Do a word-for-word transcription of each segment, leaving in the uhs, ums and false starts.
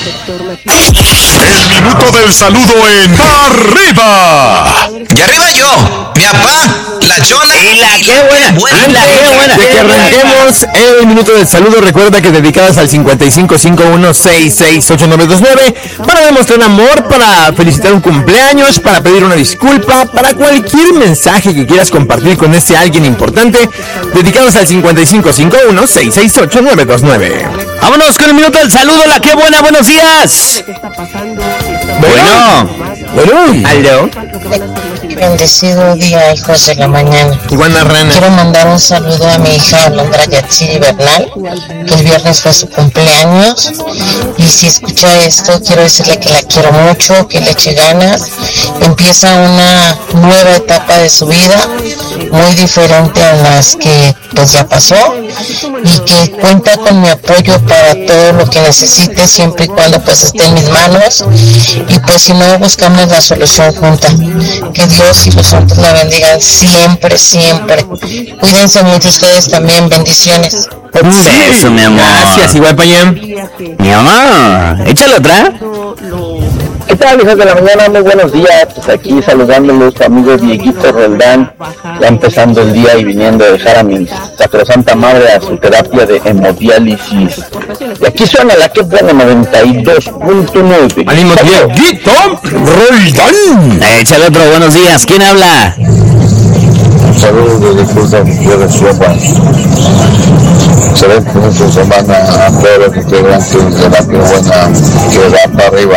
El minuto del saludo en Arriba. Y arriba yo, mi papá, la chona. Y la qué buena, buena, y la qué buena. De que arranquemos el minuto del saludo, recuerda que dedicadas al cincuenta y cinco cincuenta y uno sesenta y seis ochenta y nueve veintinueve para demostrar amor, para felicitar un cumpleaños, para pedir una disculpa, para cualquier mensaje que quieras compartir con ese alguien importante, dedicados al cincuenta y cinco cincuenta y uno sesenta y seis ochenta y nueve veintinueve. Vámonos con el minuto del saludo, la qué buena, buenos días. Bueno, bueno, aló. Bendecido día, hijos de la mañana. Iguana Rana. Quiero mandar un saludo a mi hija Alondra Yatsiri Bernal, que el viernes fue su cumpleaños. Y si escucha esto, quiero decirle que la quiero mucho, que le eche ganas. Empieza una nueva etapa de su vida, muy diferente a las que pues ya pasó, y que cuenta con mi apoyo para todo lo que necesite, siempre y cuando pues esté en mis manos. Y pues si no, buscamos la solución junta. Que Dios y los santos la bendigan siempre, siempre. Cuídense mucho ustedes también, bendiciones. Eso, mi amor. Gracias, igual Payán. Mi amor, échale otra. ¿Qué tal, hijos de la mañana? Muy buenos días. Pues aquí saludándolos, amigo Dieguito Roldán, ya empezando el día y viniendo a dejar a mi sacrosanta madre a su terapia de hemodiálisis. Y aquí suena la que buena noventa y dos punto nueve. ¡Ánimo, Dieguito Roldán! Échale otro, buenos días. ¿Quién habla? Saludos desde Cursa de Chiapas. Excelente fin de semana a todos los integrantes de la que buena que va para arriba.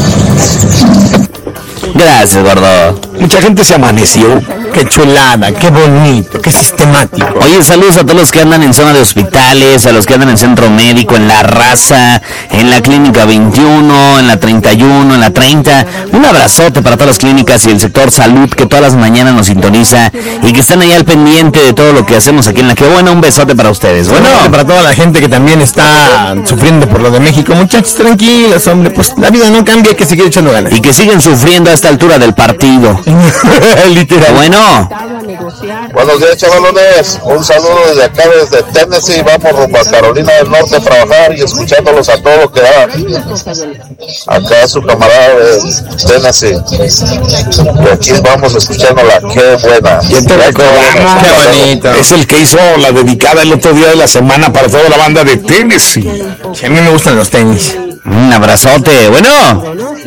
Gracias, gordo. Mucha gente se amaneció. Qué chulada, qué bonito, qué sistemático. Oye, saludos a todos los que andan en zona de hospitales, a los que andan en centro médico, en la raza, en la clínica veintiuno, en la treinta y uno, en la treinta. Un abrazote para todas las clínicas y el sector salud que todas las mañanas nos sintoniza y que están ahí al pendiente de todo lo que hacemos aquí en la que buena. Un besote para ustedes. Bueno, bueno, para toda la gente que también está sufriendo por lo de México. Muchachos, tranquilos, hombre, pues la vida no cambia, hay que seguir echando ganas. Y que siguen sufriendo a esta altura del partido. Literal. Bueno. Buenos días, chavalones. Un saludo desde acá, desde Tennessee. Vamos rumbo a Carolina del Norte a trabajar y escuchándolos a todo lo que da. Acá su camarada de Tennessee. Y aquí vamos escuchándola. Qué buena. Ya te recordamos. Qué bonito. Es el que hizo la dedicada el otro día de la semana para toda la banda de Tennessee. Sí, a mí me gustan los tenis. Un abrazote. Bueno.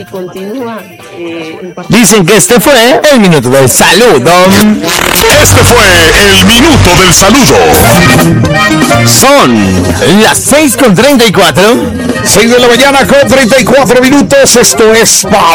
Dicen que este fue el minuto del saludo. Este fue el minuto del saludo. Son las seis con treinta y cuatro. seis de la mañana con treinta y cuatro minutos. Esto es para